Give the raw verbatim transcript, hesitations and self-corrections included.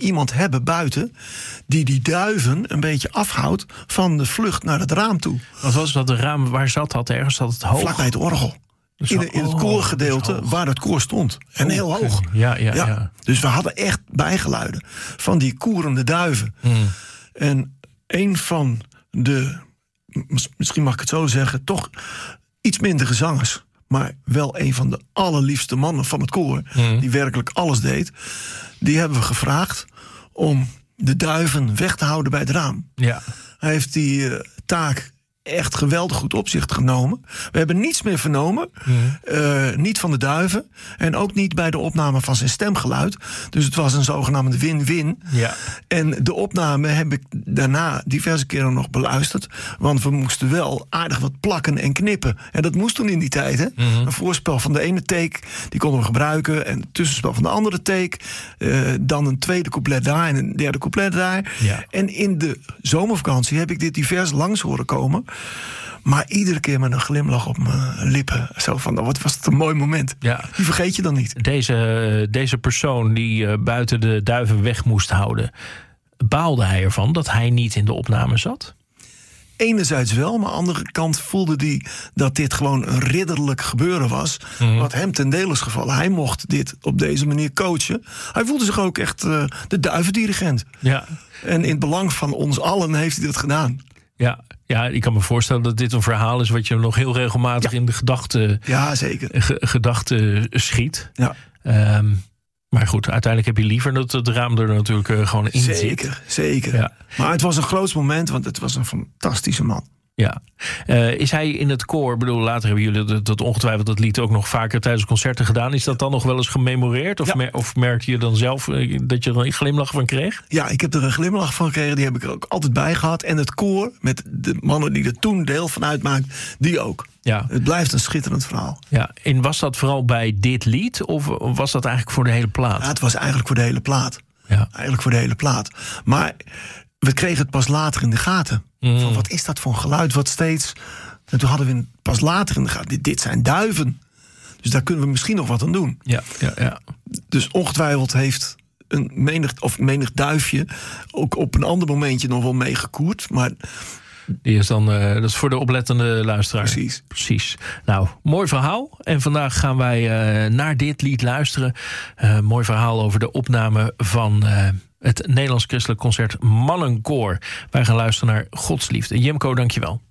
iemand hebben buiten die die duiven een beetje afhoudt van de vlucht naar het raam toe. Wat was dat, de raam, waar zat dat? Ergens zat het hoog? Vlakbij het orgel. Dus in, de, in het oh, koorgedeelte waar het koor stond. En oh, heel hoog. Ja, ja, ja, ja. Dus we hadden echt bijgeluiden van die koerende duiven. Hmm. En een van de, misschien mag ik het zo zeggen, toch iets mindere zangers, maar wel een van de allerliefste mannen van het koor, hmm. die werkelijk alles deed, die hebben we gevraagd om de duiven weg te houden bij het raam. Ja. Hij heeft die uh, taak echt geweldig goed op zich genomen. We hebben niets meer vernomen. Mm. Uh, niet van de duiven. En ook niet bij de opname van zijn stemgeluid. Dus het was een zogenaamde win-win. Ja. En de opname heb ik daarna diverse keren nog beluisterd. Want we moesten wel aardig wat plakken en knippen. En dat moest toen in die tijd. Hè? Mm-hmm. Een voorspel van de ene take, die konden we gebruiken. En een tussenspel van de andere take. Uh, dan een tweede couplet daar en een derde couplet daar. Ja. En in de zomervakantie heb ik dit divers langs horen komen. Maar iedere keer met een glimlach op mijn lippen. Zo van, wat was het een mooi moment. Ja. Die vergeet je dan niet. Deze, deze persoon die uh, buiten de duiven weg moest houden, baalde hij ervan dat hij niet in de opname zat? Enerzijds wel, maar aan de andere kant voelde hij dat dit gewoon een ridderlijk gebeuren was. Mm-hmm. Wat hem ten dele is gevallen. Hij mocht dit op deze manier coachen. Hij voelde zich ook echt uh, de duivendirigent. Ja. En in het belang van ons allen heeft hij dat gedaan. Ja, ja, ik kan me voorstellen dat dit een verhaal is wat je nog heel regelmatig ja. in de gedachten ja, zeker. Ge, gedachten schiet. Ja. Um, maar goed, uiteindelijk heb je liever dat het raam er natuurlijk uh, gewoon in zit. Zeker, zeker. Ja. Maar het was een groot moment, want het was een fantastische man. Ja. Uh, is hij in het koor, ik bedoel, later hebben jullie dat, dat ongetwijfeld dat lied ook nog vaker tijdens concerten gedaan. Is dat dan nog wel eens gememoreerd? Of, ja. mer- of merkte je dan zelf uh, dat je er een glimlach van kreeg? Ja, ik heb er een glimlach van gekregen. Die heb ik er ook altijd bij gehad. En het koor, met de mannen die er toen deel van uitmaakten, die ook. Ja. Het blijft een schitterend verhaal. Ja. En was dat vooral bij dit lied? Of was dat eigenlijk voor de hele plaat? Ja, het was eigenlijk voor de hele plaat. Ja. Eigenlijk voor de hele plaat. Maar we kregen het pas later in de gaten. Mm. Van, wat is dat voor een geluid? Wat steeds. En toen hadden we het pas later in de gaten. Dit, dit zijn duiven. Dus daar kunnen we misschien nog wat aan doen. Ja, ja, ja. Dus ongetwijfeld heeft een menig, of menig duifje ook op een ander momentje nog wel meegekoerd. Maar die is dan, uh, dat is voor de oplettende luisteraar. Precies. Precies. Nou, mooi verhaal. En vandaag gaan wij uh, naar dit lied luisteren. Uh, mooi verhaal over de opname van Uh, het Nederlands Christelijk Concert Mannenkoor. Wij gaan luisteren naar Godsliefde. Jimco, dankjewel.